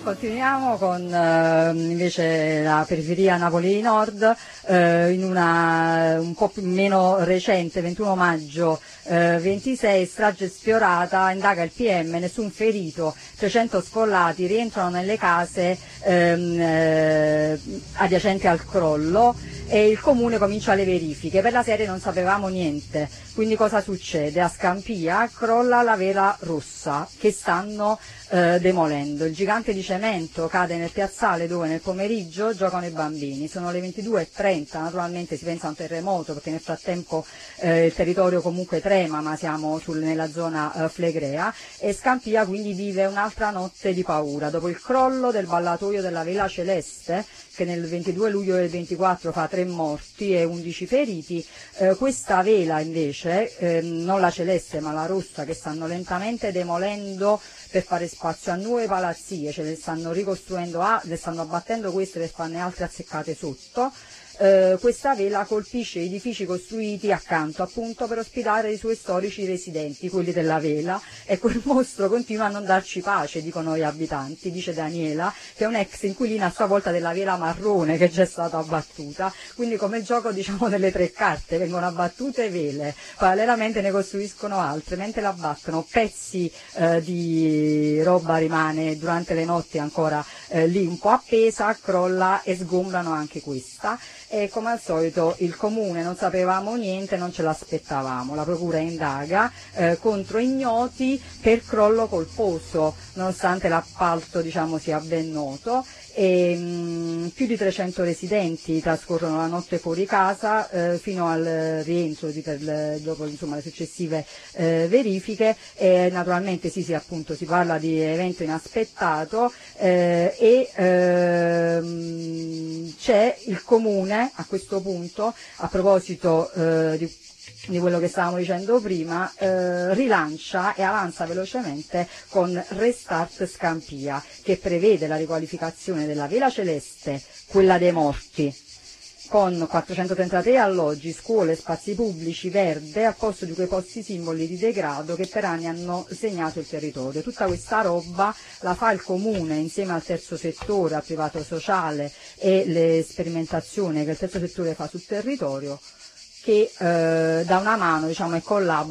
Continuiamo con invece la periferia Napoli Nord, in una un po' più meno recente, 21 maggio 26, strage sfiorata, indaga il PM, nessun ferito, 300 sfollati rientrano nelle case adiacenti al crollo e il comune comincia le verifiche. Per la serie non sapevamo niente, quindi cosa succede? A Scampia crolla la vela rossa che stanno demolendo. Il gigante di cemento cade nel piazzale dove nel pomeriggio giocano i bambini. Sono le 22:30, naturalmente si pensa a un terremoto perché nel frattempo il territorio comunque trema, ma siamo nella zona flegrea, e Scampia quindi vive un'altra notte di paura. Dopo il crollo del ballatoio della Vela Celeste, che nel 22 luglio del 24 fa 3 morti e 11 feriti, questa vela invece, non la celeste ma la rossa, che stanno lentamente demolendo per fare spazio a nuove palazzie, cioè le stanno ricostruendo, le stanno abbattendo queste per farne altre azzeccate sotto. Questa vela colpisce edifici costruiti accanto appunto per ospitare i suoi storici residenti, quelli della vela, e quel mostro continua a non darci pace, dicono gli abitanti, dice Daniela, che è un'ex inquilina a sua volta della vela marrone che è già stata abbattuta. Quindi come il gioco diciamo delle 3 carte, vengono abbattute vele, parallelamente ne costruiscono altre, mentre la abbattono pezzi di roba rimane durante le notti ancora lì un po' appesa, crolla e sgombrano anche questa. E come al solito il comune non sapevamo niente, non ce l'aspettavamo. La procura indaga contro ignoti per crollo colposo, nonostante l'appalto diciamo sia ben noto. E più di 300 residenti trascorrono la notte fuori casa fino al rientro dopo insomma, le successive verifiche, e naturalmente sì, appunto si parla di evento inaspettato, e c'è il comune a questo punto, a proposito di quello che stavamo dicendo prima, rilancia e avanza velocemente con Restart Scampia, che prevede la riqualificazione della Vela Celeste, quella dei morti, con 433 alloggi, scuole, spazi pubblici, verde, al posto di quei posti simboli di degrado che per anni hanno segnato il territorio. Tutta questa roba la fa il comune insieme al terzo settore, al privato sociale e le sperimentazioni che il terzo settore fa sul territorio, che dà una mano diciamo, e collabora